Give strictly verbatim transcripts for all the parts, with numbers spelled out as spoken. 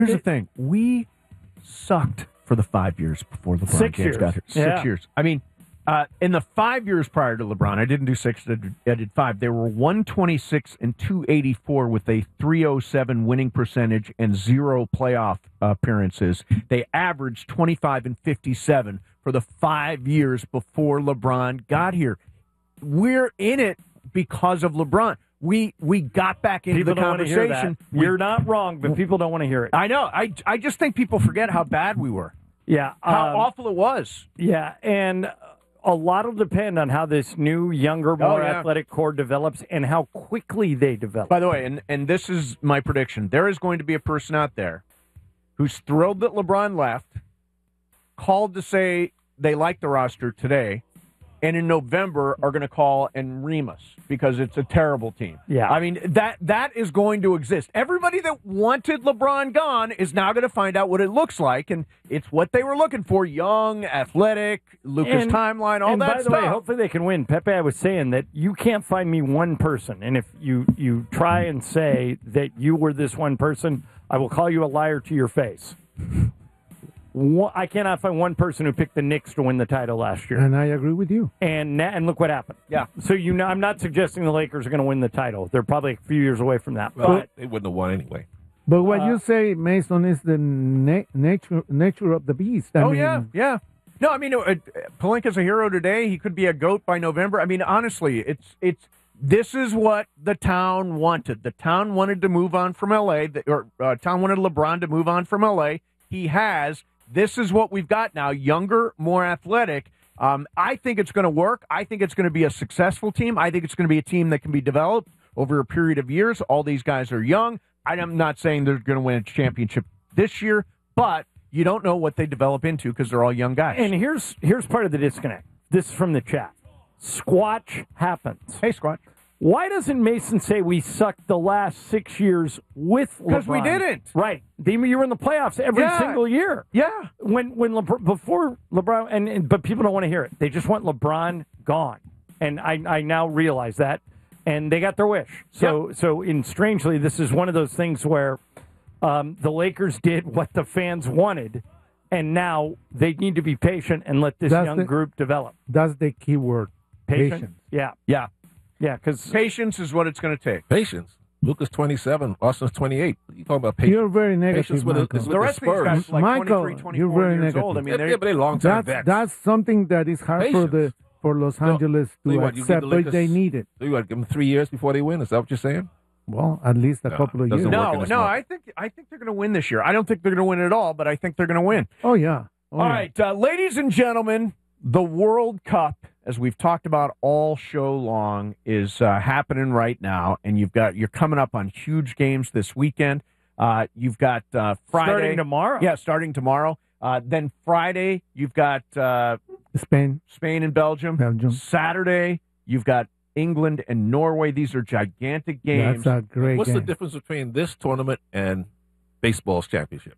Here's the thing. We sucked for the five years before LeBron Six James years. got here. Six Yeah. years. I mean, uh, in the five years prior to LeBron, I didn't do six, I did, I did five. They were one twenty-six and two eighty-four with a three oh seven winning percentage and zero playoff appearances. They averaged twenty-five and fifty-seven for the five years before LeBron got here. We're in it because of LeBron. We we got back into People the don't want to hear conversation. that. You're not wrong, but people don't want to hear it. I know. I, I just think people forget how bad we were. Yeah. How um, awful it was. Yeah, and a lot will depend on how this new, younger, more Oh, yeah. athletic core develops and how quickly they develop. By the way, and, and this is my prediction, there is going to be a person out there who's thrilled that LeBron left, called to say they like the roster today, and in November are going to call and ream us because it's a terrible team. Yeah. I mean, that that is going to exist. Everybody that wanted LeBron gone is now going to find out what it looks like, and it's what they were looking for, young, athletic, Lucas And- timeline, all and that by the stuff. way, hopefully they can win. Pepe, I was saying that you can't find me one person, and if you, you try and say that you were this one person, I will call you a liar to your face. One, I cannot find one person who picked the Knicks to win the title last year. And I agree with you. And na- and look what happened. Yeah. So you know, I'm not suggesting the Lakers are going to win the title. They're probably a few years away from that. Well, but they wouldn't have won anyway. But what Uh, you say, Mason, is the na- nature nature of the beast. I oh, mean, yeah, yeah. No, I mean, uh, Pelinka's a hero today. He could be a GOAT by November. I mean, honestly, it's it's this is what the town wanted. The town wanted to move on from L A, the, or uh, town wanted LeBron to move on from L A. He has. This is what we've got now, younger, more athletic. Um, I think it's going to work. I think it's going to be a successful team. I think it's going to be a team that can be developed over a period of years. All these guys are young. I'm not saying they're going to win a championship this year, but you don't know what they develop into because they're all young guys. And here's here's part of the disconnect. This is from the chat. Squatch happens. Hey, Squatch. Why doesn't Mason say we sucked the last six years with LeBron? Because we didn't. Right. The- You were in the playoffs every Yeah. single year. Yeah. When when LeBron, before LeBron, and, and but people don't want to hear it. They just want LeBron gone, and I I now realize that, and they got their wish. So so in strangely, this is one of those things where um, the Lakers did what the fans wanted, and now they need to be patient and let this That's young the- group develop. That's the key word. Patient. Patience. Yeah. Yeah. Yeah. Because Patience is what it's going to take. Patience. Luka's twenty-seven. Austin's twenty-eight. What are you talking about patience? You're very negative, Patience with, Michael. is with The the rest of these Spurs. guys are like Michael, twenty-three, twenty-four you're very years negative. old. I mean, yeah, they're, yeah, but they're long-term That's vets. that's something that is hard for Patience. the for Los So, Angeles tell you to what, you give accept, the but Lakers- they need it. So you got to give them three years before they win? Is that what you're saying? Well, at least a No, couple of years. doesn't work. no, in this no. market. I think I think they're going to win this year. I don't think they're going to win it all, but I think they're going to win. Oh yeah. Oh, All yeah. right, uh, ladies and gentlemen, the World Cup, as we've talked about all show long, is uh, happening right now, and you've got you're coming up on huge games this weekend. Uh, you've got uh, Friday starting tomorrow. Yeah, starting tomorrow. Uh, then Friday, you've got uh, Spain. Spain and Belgium. Belgium. Saturday, you've got England and Norway. These are gigantic games. That's a great What's game. the difference between this tournament and baseball's championship?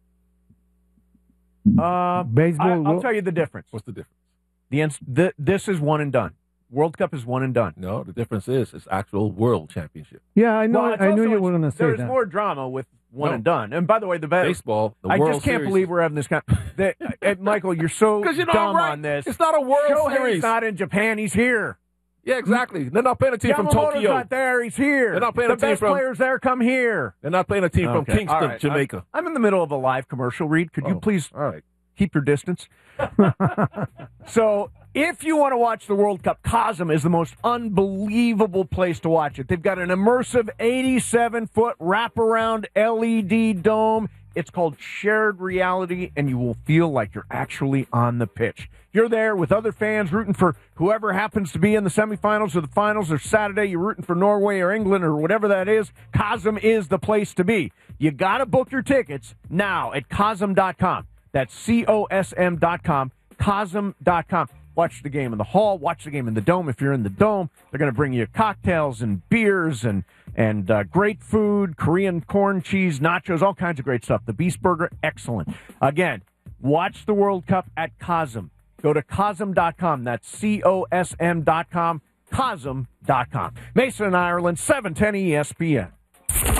Uh, Baseball. I, I'll will- tell you the difference. What's the difference? The, ins- th- this is one and done. World Cup is one and done. No, the difference is it's actual world championship. yeah, I know. Well, it's I knew also- you were going to say There's that. more drama with one No. and done. And by the way, the bet, Baseball, the I World just can't Series. believe we're having this kind. That, uh, Michael, you're so Because you know dumb I'm right. on this. It's not a World Shohei's Series. not in Japan. He's here. Yeah, exactly. They're not playing a team from Yamamoto's Tokyo. not there. He's here. They're not playing the a team best from- players there. Come here. They're not playing a team from Okay. Kingston, All right. Jamaica. I'm, I'm in the middle of a live commercial. Reed, could you Oh, please All right. keep your distance? So, if you want to watch the World Cup, Cosm is the most unbelievable place to watch it. They've got an immersive eighty-seven foot wraparound L E D dome. It's called Shared Reality, and you will feel like you're actually on the pitch. You're there with other fans rooting for whoever happens to be in the semifinals or the finals, or Saturday you're rooting for Norway or England or whatever that is. Cosm is the place to be. You got to book your tickets now at cosm dot com. That's C O S M dot com, cosm dot com. Watch the game in the hall. Watch the game in the dome. If you're in the dome, they're going to bring you cocktails and beers and and uh, great food, Korean corn cheese, nachos, all kinds of great stuff. The Beast Burger, excellent. Again, watch the World Cup at Cosm. Go to cosm dot com. That's C O S M dot com, cosm dot com. Mason and Ireland, seven ten E S P N.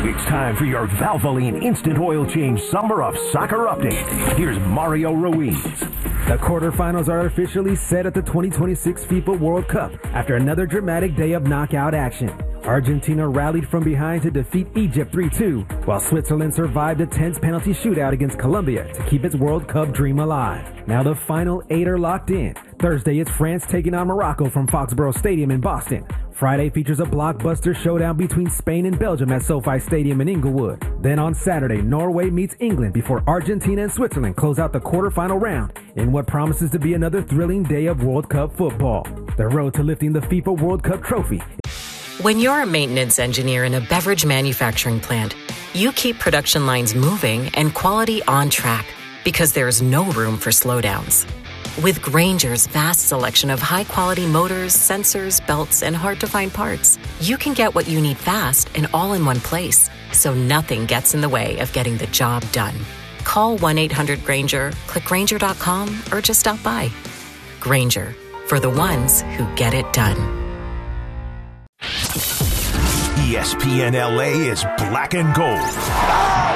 It's time for your Valvoline Instant Oil Change Summer of Soccer update. Here's Mario Ruiz. The quarterfinals are officially set at the twenty twenty-six FIFA World Cup after another dramatic day of knockout action. Argentina rallied from behind to defeat Egypt three two, while Switzerland survived a tense penalty shootout against Colombia to keep its World Cup dream alive. Now the final eight are locked in. Thursday, it's France taking on Morocco from Foxborough Stadium in Boston. Friday features a blockbuster showdown between Spain and Belgium at SoFi Stadium in Inglewood. Then on Saturday, Norway meets England before Argentina and Switzerland close out the quarterfinal round in what promises to be another thrilling day of World Cup football. The road to lifting the FIFA World Cup trophy. When you're a maintenance engineer in a beverage manufacturing plant, you keep production lines moving and quality on track because there's no room for slowdowns. With Grainger's vast selection of high-quality motors, sensors, belts, and hard-to-find parts, you can get what you need fast and all in one place, so nothing gets in the way of getting the job done. Call one eight hundred Grainger, click Grainger dot com, or just stop by. Grainger, for the ones who get it done. E S P N L A is black and gold.